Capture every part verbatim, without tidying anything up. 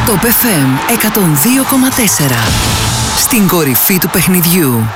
Top εφ εμ εκατόν δύο κόμμα τέσσερα. Στην κορυφή του παιχνιδιού.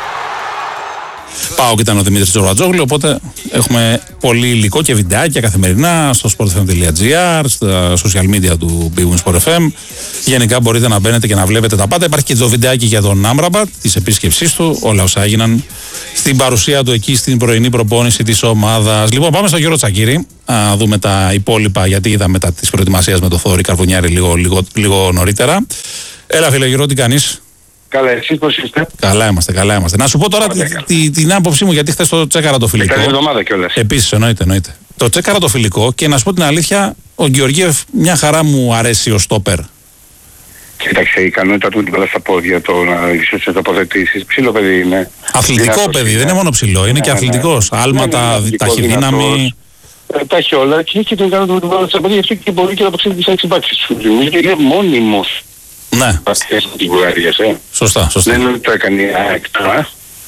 Πάω και ήταν ο Δημήτρης Τζορβατζόγλου, οπότε έχουμε πολύ υλικό και βιντεάκια καθημερινά στο sport f m τελεία g r, στα social media του Big Win Sport εφ εμ. Γενικά μπορείτε να μπαίνετε και να βλέπετε τα πάντα. Υπάρχει και το βιντεάκι για τον Άμραμπατ, της επίσκεψής του, όλα όσα έγιναν στην παρουσία του εκεί στην πρωινή προπόνηση της ομάδας. Λοιπόν, πάμε στον Γιώργο Τσακίρη, να δούμε τα υπόλοιπα, γιατί είδαμε μετά τις προετοιμασίες με το Θοδωρή Καρβουνιάρη λίγο, λίγο, λίγο νωρίτερα. Έλα, φίλε Γιώργο, τι κάνεις? Καλά, εσείς πώς είστε? Καλά είμαστε, καλά είμαστε. Να σου πω τώρα τη, τη, την άποψή μου, γιατί χθες το τσέκαρα το φιλικό. Καλή εβδομάδα κιόλας. Επίσης, εννοείται, εννοείται. Το τσέκαρα το φιλικό και να σου πω την αλήθεια, ο Γεωργίευ μια χαρά μου αρέσει ως στόπερ. Κοίταξε, η ικανότητα του την πέρα στα πόδια, το να ρίξει τις τοποθετήσεις. Ψηλό παιδί είναι. Αθλητικό δυνατός, παιδί, είναι. δεν είναι μόνο ψηλό, είναι ναι, και αθλητικός. Ναι, Άλματα, ναι, ταχυδύναμη. Ε, τα έχει όλα και έχει και την ικανότητα με την πέρα στα πόδια, αυτό και μπορεί και να αποξέλει τις έξι μπάξεις. Είναι μόνιμος. Ναι. Παστές της Βουλγαρίας, ε. Σωστά, σωστά. Δεν είναι ότι το έκανε έκτορα.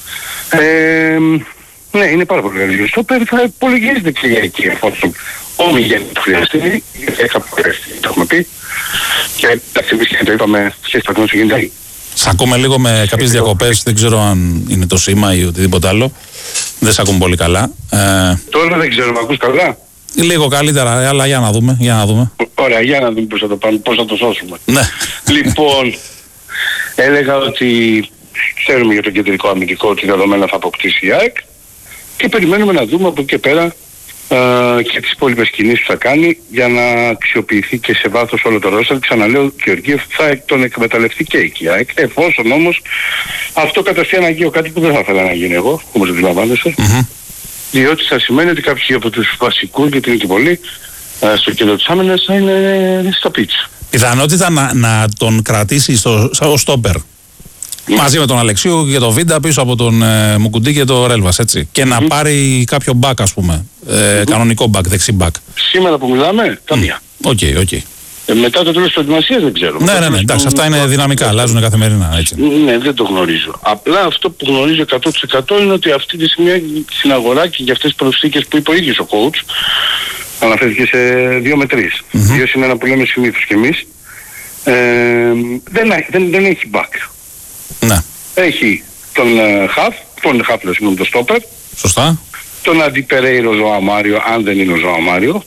Ε, ναι, είναι πάρα πολύ καλή. Στο πέρα θα υπολογίζεται και για εκεί, εφόσον ομιγέννη του χρειαστεί, γιατί θα μπορέσει, το έχουμε πει. Και εντάξει, εμείς και το είπαμε σε σταθμούς του γίνεται. Σ' ακούμε λίγο με κάποιες διακοπές, δεν ξέρω αν είναι το σήμα ή οτιδήποτε άλλο. Δεν σ' ακούμε πολύ καλά. Ε, Τώρα δεν ξέρω, με ακούς καλά? λίγο καλύτερα, αλλά για να δούμε, για να δούμε. Ωραία, για να δούμε πώς θα το πάμε, πώς θα το σώσουμε. Ναι. Λοιπόν, έλεγα ότι ξέρουμε για τον κεντρικό αμυντικό ότι δεδομένα θα αποκτήσει η ΑΕΚ και περιμένουμε να δούμε από εκεί και πέρα Uh, και τις υπόλοιπες κινήσεις που θα κάνει για να αξιοποιηθεί και σε βάθος όλο το ρόστερ. Ξαναλέω, ο Γεωργίευ θα τον εκμεταλλευτεί και η ΑΕΚ, εφόσον όμως αυτό καταστεί αναγκαίο, κάτι που δεν θα ήθελα να γίνει εγώ, όπως αντιλαμβάνεσαι, mm-hmm. διότι θα σημαίνει ότι κάποιοι από τους βασικούς, γιατί είναι και πολλοί, uh, στο κέντρο της άμυνας θα είναι στα πίτσα. Πιθανότητα να, να τον κρατήσει στο, στο στόπερ. Mm. Μαζί με τον Αλεξίου και τον Βίντα πίσω από τον ε, Μουκουντή και τον Ρέλβας, έτσι. Και mm-hmm. να πάρει κάποιο μπακ, ας πούμε. Ε, mm-hmm. Κανονικό μπακ, δεξί μπακ. Σήμερα που μιλάμε, καμία. Οκ, mm. οκ. Okay, okay. Ε, μετά το τέλος της προετοιμασίας δεν ξέρω. Ναι, ναι, ναι, εντάξει, αυτά είναι δυναμικά, αλλάζουν καθημερινά, έτσι. Ναι, δεν το γνωρίζω. Απλά αυτό που γνωρίζω εκατό τοις εκατό είναι ότι αυτή τη στιγμή στην αγορά και για αυτές τις προσθήκες που είπε ο ίδιος ο coach, αναφέρθηκε σε δύο με τρεις. Mm-hmm. Δύο είναι ένα που λέμε συνήθως κι εμείς. Ε, δεν, δεν, δεν έχει back. Ναι. Έχει τον Χαφ, τον Χαφ, συγγνώμη, τον Στόπερ. Σωστά. Τον Αντιπερέιρο Ζωαμάριο, αν δεν είναι ο Ζωαμάριο.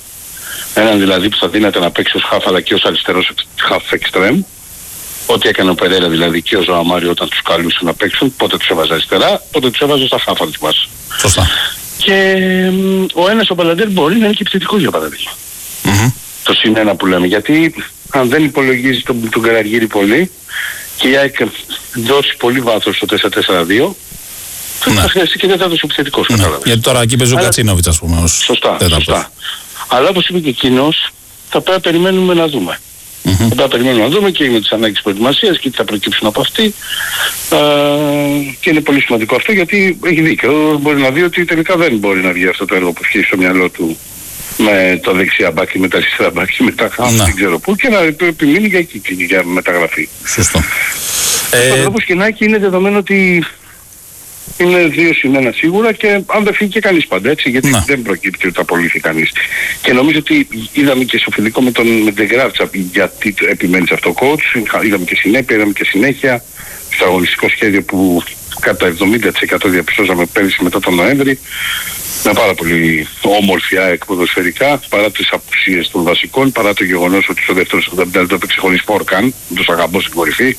Έναν δηλαδή που θα δίνεται να παίξει ως Χαφ αλλά και ως αριστερός Χαφ εξτρέμ. Ό,τι έκανε ο Περέιρα δηλαδή και ο Ζωαμάριο όταν τους καλούσε να παίξουν, πότε τους έβαζε αριστερά, πότε τους έβαζε στα Χαφ, αν θυμάσαι. Σωστά. Και ο ένας ο Μπαλαντέρ μπορεί να είναι και επιθετικός για παράδειγμα. Mm-hmm. Το συν ένα που λέμε, γιατί αν δεν υπολογίζει τον, τον Καραργύρη πολύ και η ΑΕΚ δώσει πολύ βάθος στο τέσσερα τέσσερα δύο, ναι. θα χρειαστεί και τέταρτος επιθετικός, ναι. κατάλαβες. Γιατί τώρα εκεί παίζει ο Κατσίνοβιτς, ας πούμε, ως σωστά, σωστά. Αλλά όπως είπε και εκείνος, θα πρέπει να περιμένουμε να δούμε. Mm-hmm. Θα πρέπει να περιμένουμε να δούμε και με τις ανάγκες προετοιμασίας και τι θα προκύψουν από αυτή. Α, και είναι πολύ σημαντικό αυτό, γιατί έχει δίκιο. Μπορεί να δει ότι τελικά δεν μπορεί να βγει αυτό το έργο που έχει στο μυαλό του με το δεξιά μπάκι, με τα αριστερά μπάκι, με τα χάμ, δεν ξέρω πού, και να επιμείνει για εκεί και για μεταγραφή. Σωστό. Ε... Όπως και να έχει, είναι δεδομένο ότι είναι δύο συν ένα σίγουρα και αν δεν φύγει και κανείς πάντα, έτσι, γιατί να. δεν προκύπτει ότι απολύθει κανείς. Και νομίζω ότι είδαμε και στο φιλικό με τον Ντεγκράτσα, γιατί επιμένει σε αυτό ο coach, είδαμε και συνέπεια, είδαμε και συνέχεια στο αγωνιστικό σχέδιο που κατά εβδομήντα τοις εκατό διαπιστώσαμε πέρυσι μετά τον Νοέμβρη. Με πάρα πολύ όμορφη ΑΕΚ ποδοσφαιρικά, παρά τις απουσίες των βασικών, παρά το γεγονός ότι στο δεύτερο εβδομήντα λεπτό έπαιξε χωρίς Φόρκαν, τους αγαπώ στην κορυφή,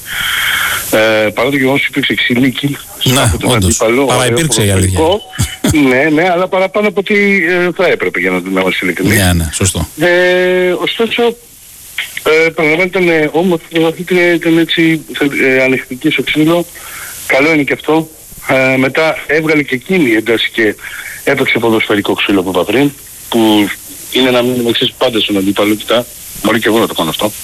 ε, παρά το γεγονός ότι υπήρξε ξυλίκι από τον αντίπαλο. Παρά υπήρξε η αλήθεια. Ναι, ναι, αλλά παραπάνω από ότι ε, θα έπρεπε, για να το είμαστε ειλικρινείς. Ναι, ναι, σωστό. Ε, ωστόσο, ε, παραλαμβάνει ήταν όμορφη, ήταν έτσι ε, ανοιχτική στο ξύλο, καλό είναι και αυτό. Ε, μετά έβγαλε και εκείνη η ένταση και έπαιξε ποδοσφαιρικό ξύλο που είπα πριν, που είναι ένα μήνυμα εξής πάντα στον αντίπαλο, κοιτά, μπορεί και εγώ να το κάνω αυτό.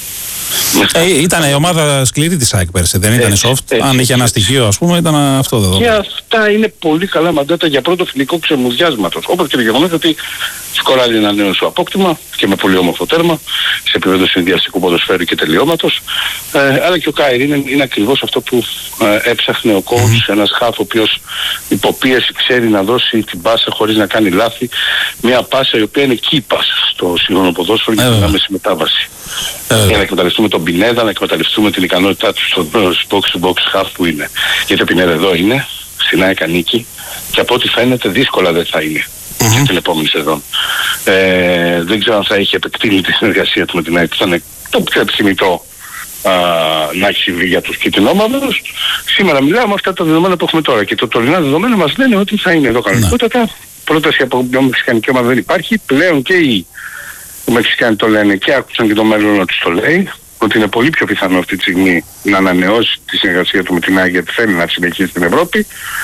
Ε, ήταν η ομάδα σκληρή της ΑΕΚ πέρσι, δεν ήταν έτσι, soft. Έτσι, αν είχε ένα στοιχείο, ας πούμε, ήταν αυτό εδώ. Και αυτά είναι πολύ καλά μαντάτα για πρώτο φιλικό ξεμουδιάσματος. Όπως και το γεγονός ότι σκοράρει ένα νέο σου απόκτημα και με πολύ όμορφο τέρμα, σε επίπεδο συνδυαστικού ποδοσφαίρου και τελειώματος. Ε, αλλά και ο Κάιρ είναι, είναι ακριβώς αυτό που ε, έψαχνε ο coach, mm-hmm. ένας χαφ ο οποίος υποπίεση ξέρει να δώσει την πάσα χωρίς να κάνει λάθη. Μια πάσα η οποία είναι key pass στο σύγχρονο ποδόσφαιρο για την άμεση μετάβαση. Ε, για να εκμεταλλευτούμε τον Πινέδα, να εκμεταλλευτούμε την ικανότητά του στο box-to-box half που είναι. Γιατί ο Πινέδα εδώ είναι, στην ΑΕΚ ανήκει και από ό,τι φαίνεται δύσκολα δεν θα είναι mm-hmm. για την επόμενη σεζόν. Ε, δεν ξέρω αν θα έχει επεκτείνει τη συνεργασία του με την ΑΕΚ, που θα είναι το πιο επιθυμητό να έχει συμβεί για τους κυτρινόμαυρους. Σήμερα μιλάμε με αυτά τα δεδομένα που έχουμε τώρα και το τωρινά δεδομένα μας λένε ότι θα είναι εδώ κανονικότατα. Mm-hmm. Πρόταση από μια μεξικανική ομάδα δεν υπάρχει. Πλέον και οι Μεξικάνοι το λένε και άκουσαν και το μέλλον ότι το λέει, ότι είναι πολύ πιο πιθανό αυτή τη στιγμή να ανανεώσει τη συνεργασία του με την ΑΕΚ γιατί θέλει να συνεχίσει στην Ευρώπη.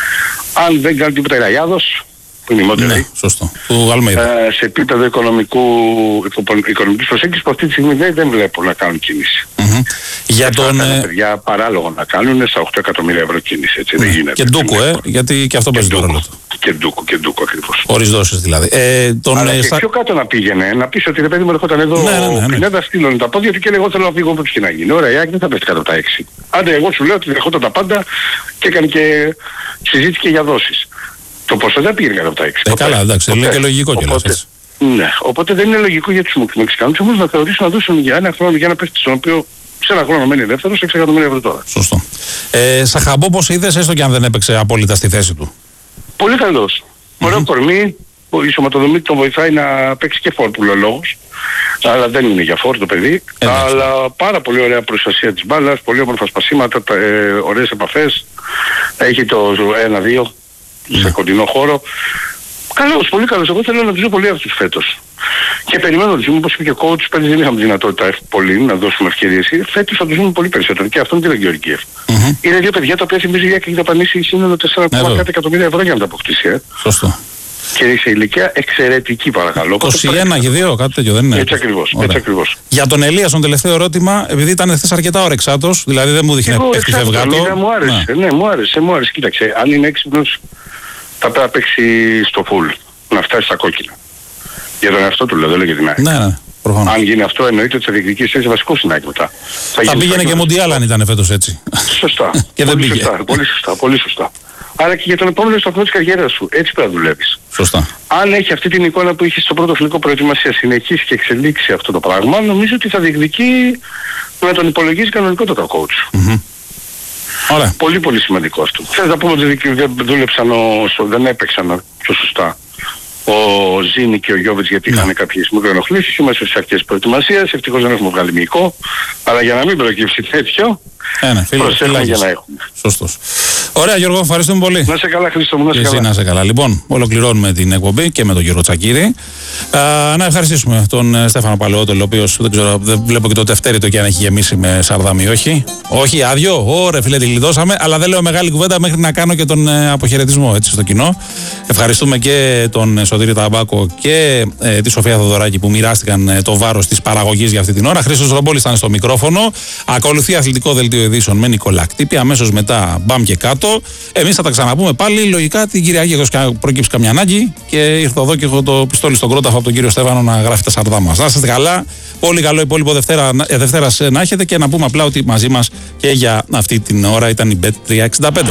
Αν δεν κάνει τίποτα η Ραγιάδος, που είναι η Μόντερεϊ, ναι, σωστό, του Αλμέιδα, ε, σε επίπεδο οικονομικού, οικονομικής προσέγγισης που αυτή τη στιγμή δεν, δεν βλέπω να κάνουν κίνηση. Mm-hmm. Για τον... Ε... παιδιά παράλογο να κάνουν στα οκτώ εκατομμύρια ευρώ κίνηση, έτσι, mm. δεν γίνεται. Και Ντούκου, ε, γιατί και αυτό παίζει το ρόλο του. Και Ντούκου, και Ντούκου ακριβώς. Ορισδόσεις δηλαδή. Ε, τον, αλλά ε, και στα... πιο κάτω να πήγαινε, να πεις ότι ρε παιδί μου ερχόταν εδώ ναι, ναι, ναι, ναι. ο Πινέδα στείλωνε τα πόδια του και λέει εγώ θέλω να φύγω όπως και να γίνει. Ωραία, η ΑΕΚ δεν θα πέφτει κάτω από τα έξι. Άντε εγώ σου λέω ότι δεχόταν τα πάντα και έκανε και συζήτηκε για δόσεις. Το ποσό δεν πήγε κάτω από τα έξι. Ε, καλά, εντάξει, είναι και λογικό κιόλας. Ναι, οπότε δεν είναι λογικό για τους Μεξικανούς όμως να θεωρήσουν να δώσουν για ένα χρόνο για ένα παίχτη στον οποίο σε ένα χρόνο μένει δεύτερος έξι εκατομμύρια ευρώ τώρα. Σωστό. Ε, Σαχαμπό πώς είδες, έστω και αν δεν έπαιξε απόλυτα στη θέση του? Πολύ καλός. Mm-hmm. Ωραίο κορμί, η σωματοδομή τον βοηθάει να παίξει και φόρ που λέει ο λόγος. Αλλά δεν είναι για φόρ το παιδί. Ε, αλλά πάρα πολύ ωραία προστασία της μπάλας, πολύ όμορφα σπασίματα, ε, ωραίες επαφές. Έχει το ένα δύο mm. σε κοντινό χώρο. Καλός, πολύ καλός. Εγώ θέλω να τους δω πολύ αυτούς φέτος. Και περιμένω να τους δούμε, όπως είπε και ο coach, πέρυσι δεν είχαμε δυνατότητα πολύ να δώσουμε ευκαιρίες. Φέτος θα τους δούμε πολύ περισσότερο και αυτό είναι και ο Γεωργίευ. Mm-hmm. Είναι δύο παιδιά τα οποία θυμίζει για και έχει δαπανίσει σύνολο τέσσερα κόμμα κάτι εκατομμύρια ευρώ για να τα αποκτήσει. Ε. Σωστό. Και σε ηλικία εξαιρετική παρακαλώ. είκοσι ένα και δύο, κάτι τέτοιο δεν είναι? Έτσι ακριβώς, έτσι ακριβώς. Για τον Ελία, στον τελευταίο ερώτημα, επειδή ήταν χθες αρκετά ωρεξάτος, δηλαδή δεν μου δείχνει πέφτει φευγάτο. Ναι, μου άρεσε, ναι, μου άρεσε, μου άρεσε. Κοίταξε, αν είναι έξυπνος θα πρέπει να παίξει στο full, να φτάσει στα κόκκινα. Για τον εαυτό του λέω, δεν λέω για την ΑΕΚ. Ναι, ναι, προφανώς. Αν γίνει αυτό εννοείται ότι θα διεκδικήσει θέση βασικό στην ΑΕΚ μετά. Θα, θα πήγαινε και Μουντιάλ αν ήταν φέτος έτσι. Σωστά. Και δεν πήγε. Σωστά, πολύ σωστά, πολύ σωστά. Άρα και για τον επόμενο σταθμό της καριέρας σου, έτσι πρέπει να δουλεύεις. Σωστά. Αν έχει αυτή την εικόνα που είχε στο πρώτο φιλικό προετοιμασία, συνεχίσει και εξελίξει αυτό το πράγμα, νομίζω ότι θα διεκδικεί να τον υπολογίζει κανονικότατα ο coach. Mm-hmm. Ωραία. Πολύ πολύ σημαντικό αυτό. Θες να πούμε ότι δεν δούλεψαν, ο, δεν έπαιξαν πιο σωστά ο Ζήνη και ο Γιώβιτς γιατί είχαν yeah. κάποιες μικροενοχλήσεις. Είμαστε στις αρχές της προετοιμασίας, ευτυχώς δεν έχουμε βγάλει μυϊκό, αλλά για να μην προκύψει τέτοιο, Ένα, φίλε, προσέχουμε για να έχουμε. Σωστός. Ωραία Γιώργο, ευχαριστούμε πολύ. Να σε καλά Χρήστο μου, να σε καλά. Εσύ να σε καλά. Λοιπόν, ολοκληρώνουμε την εκπομπή και με τον Γιώργο Τσακίρη. Α, να ευχαριστήσουμε τον Στέφανο Παλαιότολο, ο οποίος δεν ξέρω, δεν βλέπω και το τευτέριτο και αν έχει γεμίσει με σαρδάμι ή όχι. Όχι, άδειο. Ωραία, φίλε, τη γλιτώσαμε. Αλλά δεν λέω μεγάλη κουβέντα μέχρι να κάνω και τον ε, αποχαιρετισμό έτσι, στο κοινό. Ευχαριστούμε και τον Σωτήρη Ταμπάκο και ε, τη Σοφία Θοδωράκη που μοιράστηκαν ε, το βάρος της παραγωγής για αυτή την ώρα. Χρήστος Ρομπόλης ήταν στο μικρόφωνο. Ακολουθεί αθλητικό δελτίο ειδήσεων με Νικολά Κτύπη. Αμέσως μετά μπαμ και κάτω. Εμείς θα τα ξαναπούμε πάλι. Λογικά την Κυριακή έχω προκύψει καμιά ανάγκη και ήρθα εδώ και έχω το πιστόλι στον κρόταφο από τον κύριο Στέφανο να γράφει τα σαρδά μας. Να είστε καλά. Πολύ καλό υπόλοιπο Δευτέρα, ε, Δευτέρας να έχετε και να πούμε απλά ότι μαζί μας και για αυτή την ώρα ήταν η μπετ τριακόσια εξήντα πέντε.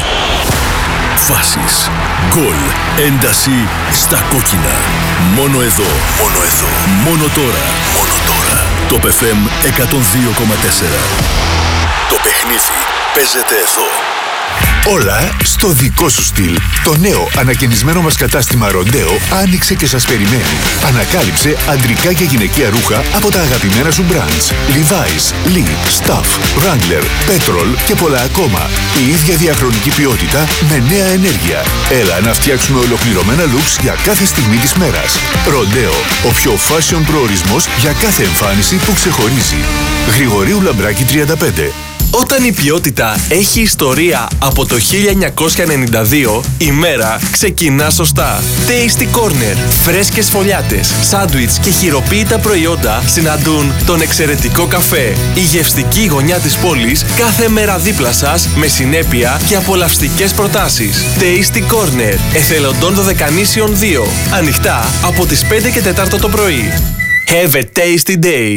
Φάσεις, γκολ, ένταση στα κόκκινα. Μόνο εδώ, μόνο εδώ, μόνο τώρα, μόνο τώρα. Το εφ εμ εκατόν δύο κόμμα τέσσερα. Το παιχνίδι παίζεται εδώ. Όλα στο δικό σου στυλ. Το νέο ανακαινισμένο μας κατάστημα Ροντέο άνοιξε και σας περιμένει. Ανακάλυψε αντρικά και γυναικεία ρούχα από τα αγαπημένα σου brands. Levi's, Lee, Stuff, Wrangler, Petrol και πολλά ακόμα. Η ίδια διαχρονική ποιότητα με νέα ενέργεια. Έλα να φτιάξουμε ολοκληρωμένα looks για κάθε στιγμή της μέρας. Ροντέο, ο πιο fashion προορισμός για κάθε εμφάνιση που ξεχωρίζει. Γρηγορίου Λαμπράκη τριάντα πέντε. Όταν η ποιότητα έχει ιστορία από το χίλια εννιακόσια ενενήντα δύο, η μέρα ξεκινά σωστά. Tasty Corner. Φρέσκες φωλιάτες, σάντουιτς και χειροποίητα προϊόντα συναντούν τον εξαιρετικό καφέ. Η γευστική γωνιά της πόλης κάθε μέρα δίπλα σας με συνέπεια και απολαυστικές προτάσεις. Tasty Corner. Εθελοντών Δωδεκανήσιων δύο. Ανοιχτά από τις πέντε και τέσσερα το πρωί. Have a tasty day.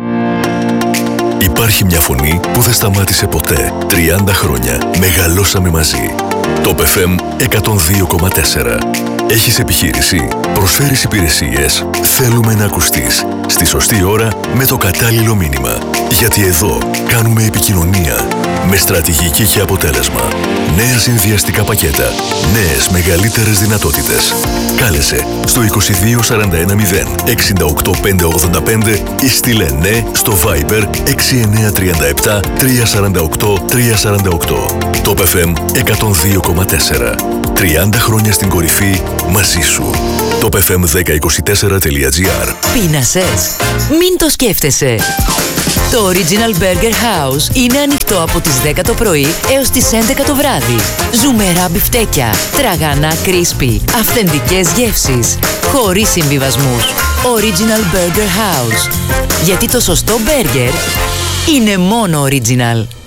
Υπάρχει μια φωνή που δεν σταμάτησε ποτέ. τριάντα χρόνια μεγαλώσαμε μαζί. Το εφ εμ εκατόν δύο κόμμα τέσσερα. Έχεις επιχείρηση, προσφέρεις υπηρεσίες, θέλουμε να ακουστείς. Στη σωστή ώρα με το κατάλληλο μήνυμα. Γιατί εδώ κάνουμε επικοινωνία με στρατηγική και αποτέλεσμα. Νέα συνδυαστικά πακέτα, νέες μεγαλύτερες δυνατότητες. Κάλεσε στο είκοσι δύο σαράντα ένα μηδέν εξήντα οκτώ πεντακόσια ογδόντα πέντε ή στείλε ναι στο Viber έξι εννιά τρία επτά τρία τέσσερα οκτώ τρία τέσσερα οκτώ. Top εφ εμ εκατόν δύο κόμμα τέσσερα. τριάντα χρόνια στην κορυφή μαζί σου. top εφ εμ δέκα είκοσι τέσσερα τελεία τζι άρ. Πείνασες? Μην το σκέφτεσαι. Το Original Burger House είναι ανοιχτό από τις δέκα το πρωί έως τις έντεκα το βράδυ. Ζουμερά μπιφτέκια, τραγανά crispy, αυθεντικές γεύσεις, χωρίς συμβιβασμούς. Original Burger House. Γιατί το σωστό μπέργκερ είναι μόνο original.